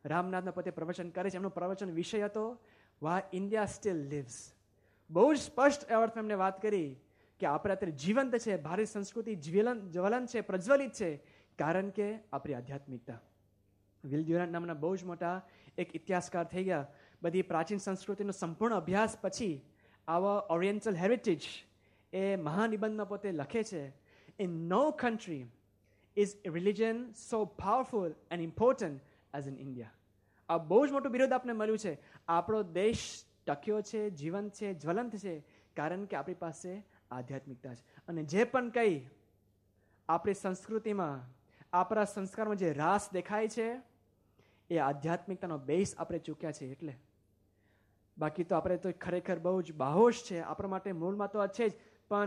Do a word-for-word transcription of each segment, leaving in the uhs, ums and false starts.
રામનાથના પોતે પ્રવચન કરે છે. એમનો પ્રવચન વિષય હતો વાય ઇન્ડિયા સ્ટીલ લિવ્સ. બહુ જ સ્પષ્ટ અર્થમાં એમને વાત કરી કે આપણે અત્યારે જીવંત છે, ભારતીય સંસ્કૃતિ જ્વલન જ્વલન છે, પ્રજ્વલિત છે, કારણ કે આપણી આધ્યાત્મિકતા. વિલ ડ્યુરન્ટ નામના બહુ જ મોટા એક ઇતિહાસકાર થઈ ગયા. બધી પ્રાચીન સંસ્કૃતિનો સંપૂર્ણ અભ્યાસ પછી આવા ઓરિએન્ટલ હેરિટેજ એ મહાનિબંધમાં પોતે લખે છે, in no country is religion so powerful and important as in India. આ બહુ જ મોટું વિરોધ આપણે મળ્યું છે. આપણો દેશ ટક્યો છે, જીવંત છે, જ્વલંત છે, કારણ કે આપણી પાસે આધ્યાત્મિકતા છે. અને જે પણ કંઈ આપણી સંસ્કૃતિમાં, આપણા સંસ્કારમાં જે રાસ દેખાય છે એ આધ્યાત્મિકતાનો બેઝ આપણે ચૂક્યા છે. એટલે બાકી તો આપણે તો ખરેખર બહુ જ બાહોશ છે. આપણા માટે મૂળમાં તો છે જ, પણ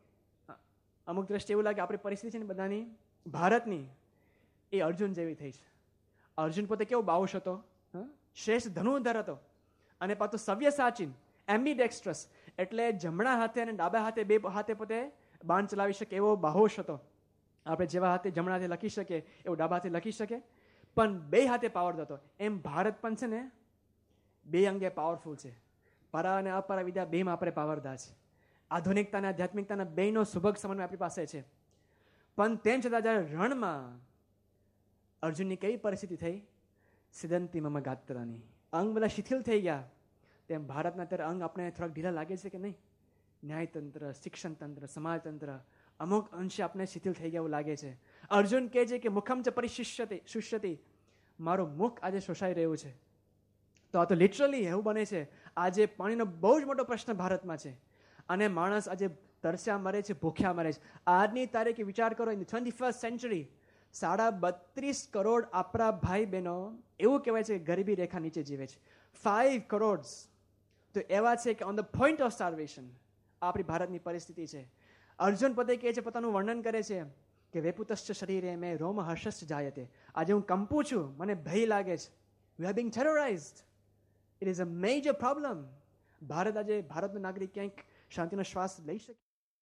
અમુક દ્રષ્ટિએ એવું લાગે આપણી પરિસ્થિતિ છે ને બધાની ભારતની એ અર્જુન જેવી થઈ છે. અર્જુન પોતે કેવો બાહોશ હતો, શ્રેષ્ઠ ધનુર્ધર હતો, અને પાછું સવ્ય સાચીન, એમ્બીડેક્સ્ટ્રસ, એટલે જમણા હાથે અને ડાબા હાથે બે હાથે પોતે બાણ ચલાવી શકે એવો બાહોશ હતો. આપણે જેવા હાથે જમણા હાથે લખી શકીએ એવું ડાબા હાથે લખી શકે, પણ બે હાથે પાવર હતો. એમ ભારત પણ છે ને બે અંગે પાવરફુલ છે. પરા અને અપરા વિદ્યા બેમાં આપણે પાવરદાર છે. આધુનિકતા અને આધ્યાત્મિકતાના બેનો સુભગ સમન્વય આપણી પાસે છે. પણ તેમ છતાં જ્યારે રણમાં અર્જુનની કેવી પરિસ્થિતિ થઈ, સિદ્ધંતી મમ ગાત્રાની, અંગ બધા શિથિલ થઈ ગયા. તેમ ભારતના અત્યારે અંગ આપણે થોડાક ઢીલા લાગે છે કે નહીં? ન્યાયતંત્ર, શિક્ષણ તંત્ર, સમાજતંત્ર અમુક અંશે આપણે શિથિલ થઈ ગયા એવું લાગે છે. અર્જુન કહે છે કે મુખમ ચ પરિશિષ્યતે શુષ્યતિ, મારું મુખ આજે શોષાઈ રહ્યું છે. તો આ તો લિટરલી એવું બને છે. આજે પાણીનો બહુ જ મોટો પ્રશ્ન ભારતમાં છે, અને માણસ આજે તરસ્યા મરે છે, ભૂખ્યા મરે છે. આજની તારીખે વિચાર કરો, ઇન ટ્વેન્ટી ફર્સ્ટ સેન્ચુરી સાડા બત્રીસ કરોડ આપણા ભાઈ બહેનો એવું કહેવાય છે કે ગરીબી રેખા નીચે જીવે છે. ફાઈવ કરોડ તો એવા છે કે ઓન ધ પોઈન્ટ ઓફ સ્ટાર્વેશન. આપણી ભારતની પરિસ્થિતિ છે. અર્જુન પોતે કહે છે, પોતાનું વર્ણન કરે છે કે વેપુતશ્ચ શરીરે મેં રોમ હર્ષશ્ચ જાયતે. આજે હું કંપું છું, મને ભય લાગે છે. We are being ટેરરાઇઝ્ડ. It is a major problem. Bharat આજે, ભારતનો નાગરિક ક્યાંક શાંતિનો શ્વાસ લઈ શકે?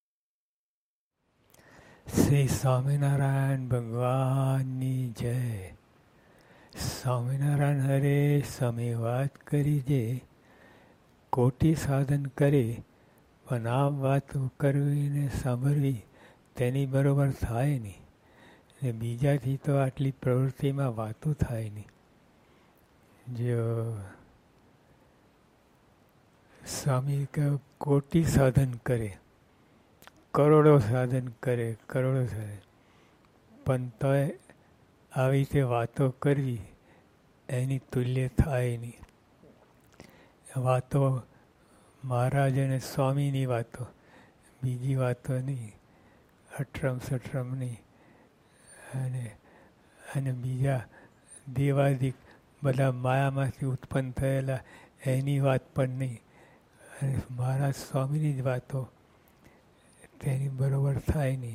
શ્રી સ્વામિનારાયણ ભગવાનની જય. સ્વામિનારાયણ હરે સ્વામી વાત કરી જે કોટી સાધન કરે, પણ આ વાતો કરવી ને સાંભળવી તેની બરોબર થાય નહીં. ને બીજાથી તો આટલી પ્રવૃત્તિમાં વાતો થાય નહીં. જો સ્વામી કહે કોટી સાધન કરે, કરોડો સાધન કરે, કરોડો સાધન, પણ તોય આવી રીતે વાતો કરવી એની તુલ્ય થાય નહીં. વાતો મહારાજ અને સ્વામીની વાતો, બીજી વાતો નહીં, અઠરમ સઠરમ નહીં, અને અને બીજા દેવાદિક બધા માયામાંથી ઉત્પન્ન થયેલા એની વાત પણ નહીં. અને મહારાજ સ્વામીની જ વાતો તેની બરોબર થાય નહીં.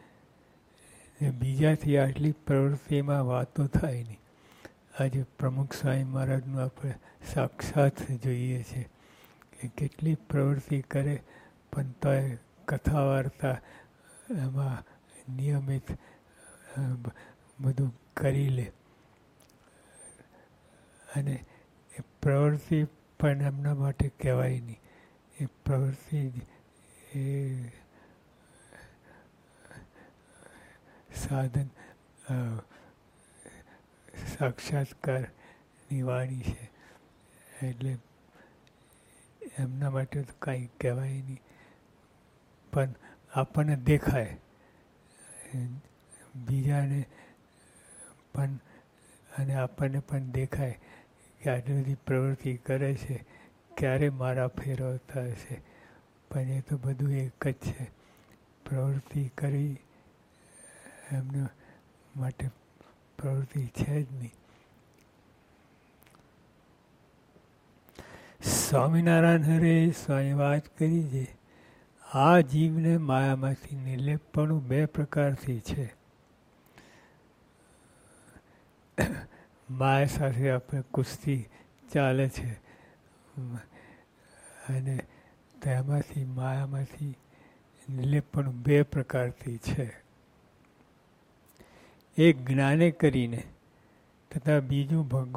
બીજાથી આટલી પ્રવૃત્તિમાં વાતો થાય નહીં. આજે પ્રમુખ સ્વામી મહારાજનું આપણે સાક્ષાત જોઈએ છે કે કેટલી પ્રવૃત્તિ કરે, પણ તોય કથા વાર્તા એમાં નિયમિત બધું કરી લે. અને એ પ્રવૃત્તિ પણ એમના માટે કહેવાય નહીં. એ પ્રવૃત્તિ એ સાધન સાક્ષાત્કારની વાણી છે. એટલે એમના માટે તો કાંઈ કહેવાય નહીં. પણ આપણને દેખાય, બીજાને પણ, અને આપણને પણ દેખાય કે આટલી બધી પ્રવૃત્તિ કરે છે, ક્યારે મારા ફેરવતા હશે. પણ એ તો બધું એક જ છે. પ્રવૃત્તિ કરી એમના માટે પ્રવૃત્તિ છે જ નહીં. સ્વામિનારાયણ હરે સ્વામી વાત કરી છે, આ જીવને માયામાંથી નિર્લેપપણું બે પ્રકારથી છે. માયા સાથે આપણે કુસ્તી ચાલે છે, અને તેમાંથી માયામાંથી નિર્લેપપણું બે પ્રકારથી છે. એક જ્ઞાને કરીને તથા બીજું ભગવાન